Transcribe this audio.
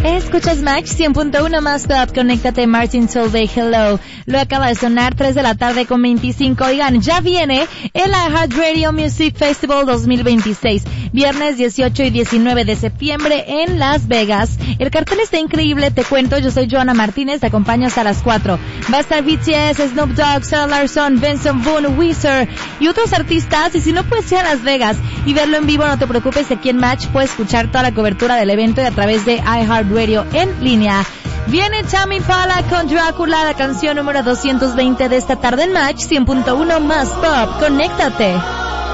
Escuchas Max 100.1 más top, conéctate. Martin Solveig, Hello. Lo acaba de sonar, 3 de la tarde con 25. Oigan, ya viene el iHeartRadio Music Festival 2026. Viernes 18 y 19 de septiembre en Las Vegas. El cartel está increíble, te cuento. Yo soy Joana Martínez, te acompaño hasta las 4. Va a estar BTS, Snoop Dogg, Sarah Larsson, Benson Boone, Weezer y otros artistas. Y si no puedes ir a Las Vegas y verlo en vivo, no te preocupes, aquí en Match puedes escuchar toda la cobertura del evento y a través de iHeartRadio en línea. Viene Tame Impala con Drácula, la canción número 220 de esta tarde en Match 100.1 más pop. Conéctate.